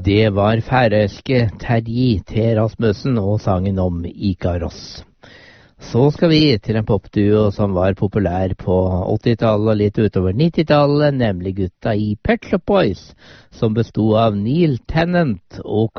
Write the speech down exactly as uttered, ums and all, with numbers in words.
Det var færøyske Terje T. Rasmussen og sangen om Ikaros. Så skal vi til en popduo som var populær på åttitallet og litt utover nittitallet, nemlig gutta i Pet Shop Boys, som bestod av Neil Tennant og